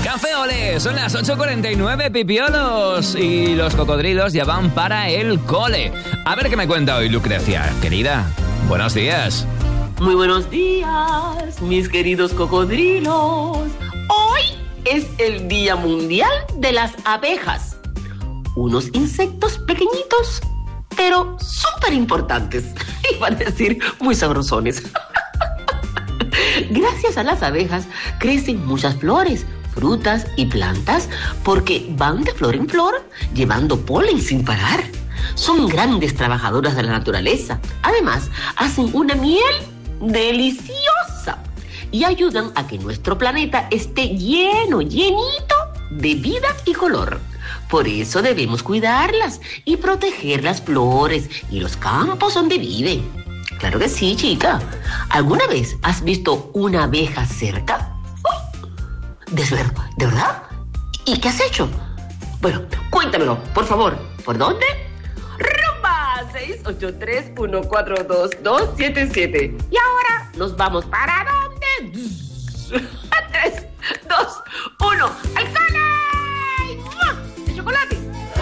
Café Olé, son las 8:49, pipiolos. Y los cocodrilos ya van para el cole. A ver qué me cuenta hoy Lucrecia. Querida, buenos días. Muy buenos días, mis queridos cocodrilos. Hoy es el Día Mundial de las Abejas. Unos insectos pequeñitos, pero súper importantes. Iba a decir, muy sabrosones. Gracias a las abejas crecen muchas flores, frutas y plantas porque van de flor en flor llevando polen sin parar. Son grandes trabajadoras de la naturaleza. Además, hacen una miel deliciosa y ayudan a que nuestro planeta esté llenito de vida y color. Por eso debemos cuidarlas y proteger las flores y los campos donde viven. Claro que sí, chica. ¿Alguna vez has visto una abeja cerca? ¿De verdad? ¿Y qué has hecho? Bueno, cuéntamelo, por favor. ¿Por dónde? ¡Rumba! 683-142-277. Y ahora nos vamos para dónde.